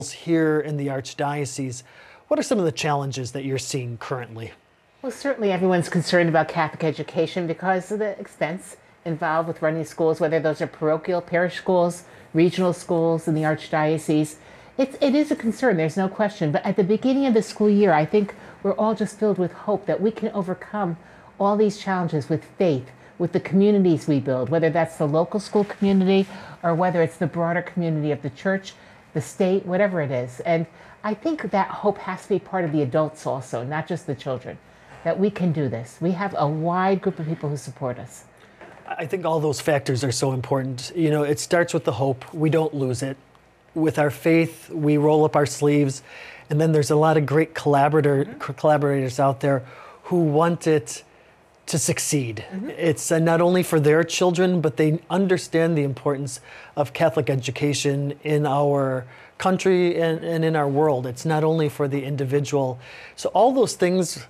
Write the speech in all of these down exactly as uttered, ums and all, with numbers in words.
here in the Archdiocese. What are some of the challenges that you're seeing currently? Well, certainly everyone's concerned about Catholic education because of the expense involved with running schools, whether those are parochial, parish schools, regional schools in the Archdiocese. It's, it is a concern, there's no question. But at the beginning of the school year, I think we're all just filled with hope that we can overcome all these challenges with faith, with the communities we build, whether that's the local school community or whether it's the broader community of the church, the state, whatever it is. And I think that hope has to be part of the adults also, not just the children, that we can do this. We have a wide group of people who support us. I think all those factors are so important. You know, it starts with the hope. We don't lose it. With our faith, we roll up our sleeves. And then there's a lot of great collaborator, mm-hmm. collaborators out there who want it to succeed. Mm-hmm. It's uh, not only for their children, but they understand the importance of Catholic education in our country and, and in our world. It's not only for the individual. So all those things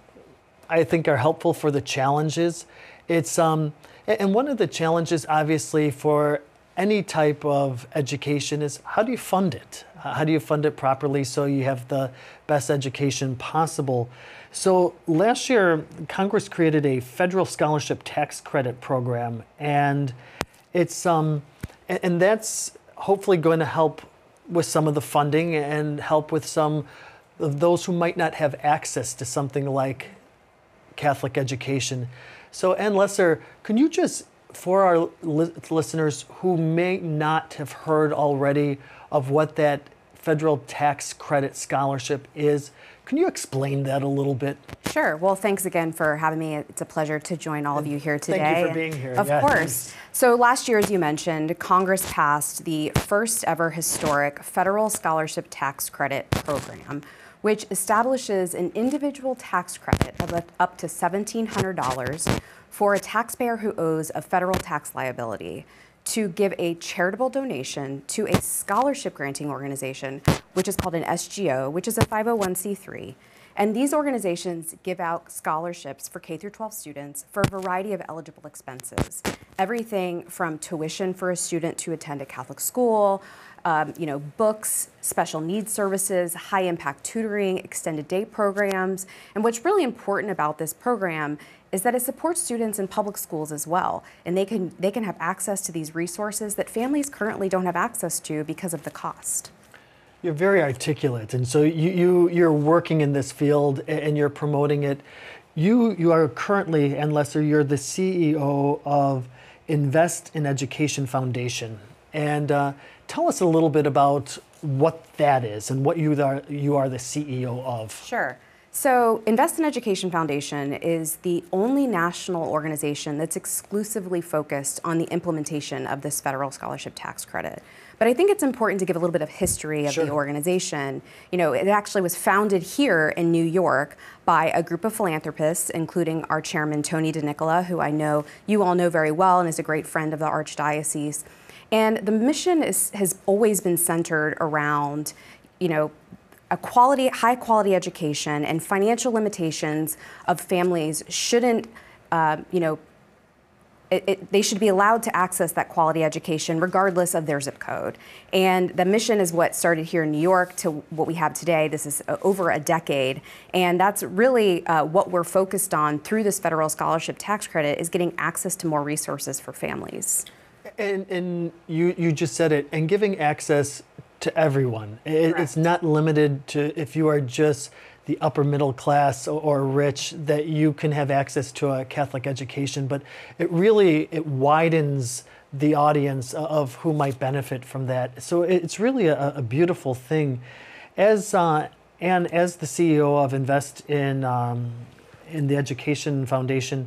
I think are helpful for the challenges. It's um, and one of the challenges, obviously, for any type of education is how do you fund it? How do you fund it properly so you have the best education possible? So last year, Congress created a federal scholarship tax credit program, and it's um, and that's hopefully going to help with some of the funding and help with some of those who might not have access to something like Catholic education. So, Ann Lesser, can you just, for our li- listeners who may not have heard already of what that federal tax credit scholarship is, can you explain that a little bit? Sure. Well, thanks again for having me. It's a pleasure to join all of you here today. Thank you for being here. Of yeah, course. Thanks. So last year, as you mentioned, Congress passed the first ever historic federal scholarship tax credit program, which establishes an individual tax credit of up to seventeen hundred dollars for a taxpayer who owes a federal tax liability to give a charitable donation to a scholarship granting organization, which is called an S G O, which is a five oh one c three. And these organizations give out scholarships for K through twelve students for a variety of eligible expenses. Everything from tuition for a student to attend a Catholic school, um, you know, books, special needs services, high impact tutoring, extended day programs. And what's really important about this program is that it supports students in public schools as well. And they can, they can have access to these resources that families currently don't have access to because of the cost. You're very articulate, and so you, you, you're working in this field and you're promoting it. You, you are currently, Ann Lesser, you're the C E O of Invest in Education Foundation. And uh, tell us a little bit about what that is and what you are, you are the C E O of. Sure. So Invest in Education Foundation is the only national organization that's exclusively focused on the implementation of this federal scholarship tax credit. But I think it's important to give a little bit of history of Sure. the organization. You know, it actually was founded here in New York by a group of philanthropists, including our chairman, Tony DeNicola, who I know you all know very well and is a great friend of the Archdiocese. And the mission is, has always been centered around, you know, a quality, high quality education, and financial limitations of families shouldn't, uh, you know, it, it, they should be allowed to access that quality education regardless of their zip code. And the mission is what started here in New York to what we have today. This is uh, over a decade. And that's really uh, what we're focused on through this federal scholarship tax credit, is getting access to more resources for families. And, and you, you just said it, and giving access to everyone. It, it's not limited to if you are just the upper middle class or, or rich that you can have access to a Catholic education, but it really, it widens the audience of who might benefit from that. So it's really a, a beautiful thing. As uh, and as the C E O of Invest in um, in the Education Foundation,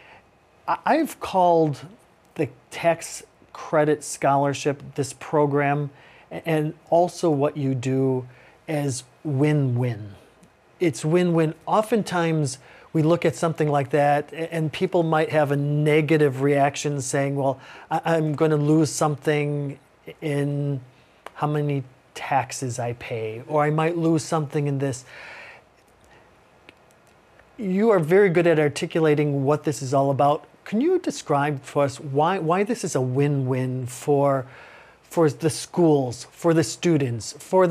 I've called the tax credit scholarship, this program, and also what you do, as win-win. It's win-win. Oftentimes we look at something like that and people might have a negative reaction saying, well, I'm going to lose something in how many taxes I pay, or I might lose something in this. You are very good at articulating what this is all about. Can you describe for us why, why this is a win-win for, for the schools, for the students, for the